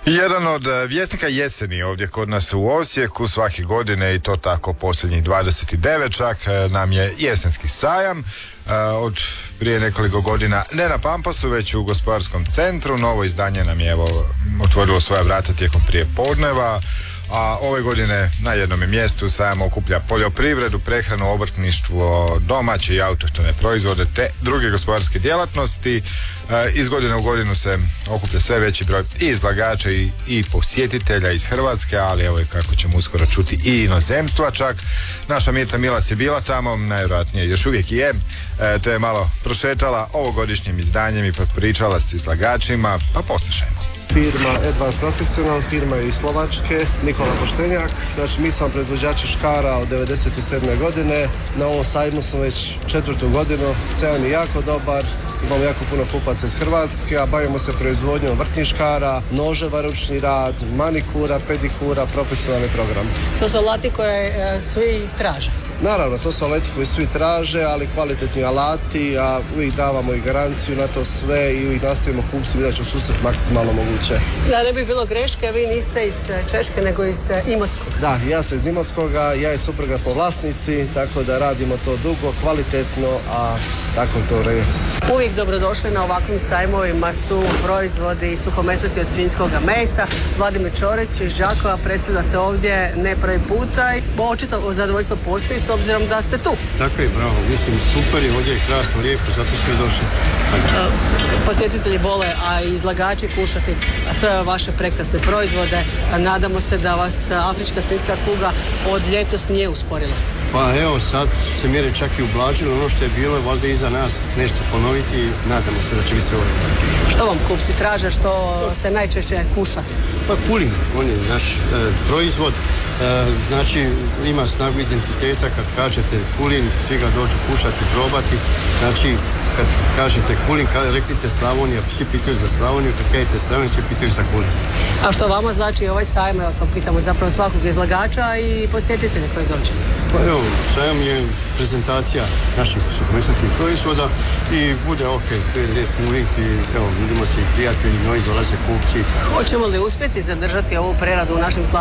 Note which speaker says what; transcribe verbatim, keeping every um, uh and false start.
Speaker 1: Jedan od vjesnika jeseni ovdje kod nas u Osijeku svake godine, i to tako posljednjih dvadeset devet čak, nam je jesenski sajam. Od prije nekoliko godina ne na Pampasu, već u gospodarskom centru. Novo izdanje nam je evo otvorilo svoja vrata tijekom prije podneva, a ove godine na jednom mjestu sajam okuplja poljoprivredu, prehranu, obrtništvo, domaće i autohtone proizvode te druge gospodarske djelatnosti. Iz godine u godinu se okuplja sve veći broj i izlagača i, i posjetitelja iz Hrvatske, ali evo i kako ćemo uskoro čuti i inozemstva čak. Naša Mirta Milas je bila tamo, najvjerojatnije još uvijek je, e, te je malo prošetala ovogodišnjim izdanjem i pričala s izlagačima, pa poslušajmo.
Speaker 2: Firma Advanced Professional, firma iz Slovačke, Nikola Poštenjak. Znači, mi smo proizvođači škara od devedeset sedme godine. Na ovom sajmu smo već četvrtu godinu. Sajam je jako dobar. Imamo jako puno kupaca iz Hrvatske, a bavimo se proizvodnjom vrtnih škara, noževa, ručni rad, manikura, pedikura, profesionalni program.
Speaker 3: To su alati koje e, svi traže.
Speaker 2: Naravno, to su alati koji svi traže, ali kvalitetni alati, a uvijek davamo i garanciju na to sve i uvijek nastavimo kupci vidjeti u susret maksimalno moguće.
Speaker 3: Da ne bi bilo greške, vi niste iz Češke, nego iz Imotskog.
Speaker 2: Da, ja sam iz Imotskoga, ja i supruga smo vlasnici, tako da radimo to dugo, kvalitetno, a tako to je.
Speaker 3: Uvijek dobrodošli na ovakvim sajmovima su proizvodi suhomesnati od svinjskoga mesa. Vladimir Čorić iz Đakova predstavlja se ovdje ne prvi puta i očito zadovoljstvo postoji s obzirom da ste tu.
Speaker 4: Tako je, bravo, mislim super je, ovdje je krasno, lijepo, zato smo i došli.
Speaker 3: Posjetitelji vole, a i izlagači kušati sve vaše prekrasne proizvode. Nadamo se da vas afrička svinjska kuga od ljetos nije usporila.
Speaker 4: Pa evo, sad su se mjere čak i ublažile, ono što je bilo, valjda iza nas, neće se ponoviti i nadamo se da će biti sve ovo.
Speaker 3: Što vam kupci traže, što se najčešće kuša?
Speaker 4: Pa kulin, on je naš e, proizvod, e, znači ima snagu identiteta, kad kažete kulin, svi ga dođu kušati, probati, znači kad kažete kulin, kad rekli ste Slavonija, svi pitaju za Slavoniju, kad kažete Slavoniju, svi pitaju za kulin.
Speaker 3: A što vama znači ovaj sajam, evo to pitamo zapravo svakog izlagača i posjetitelja koji dođe?
Speaker 4: Pa evo, sajam je prezentacija naših suhomesnatih proizvoda i bude ok, to je lijep uvijek i evo, vidimo se i prijatelji, novi dolaze kupci.
Speaker 3: Hoćemo li uspjeti zadržati ovu preradu u našim